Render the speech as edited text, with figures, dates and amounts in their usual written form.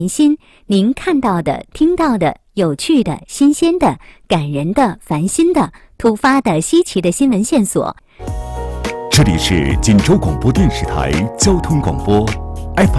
心，您看到的、听到的、有趣的、新鲜的、感人的、烦心的、突发的、稀奇的新闻线索。 这里是锦州广播电视台交通广播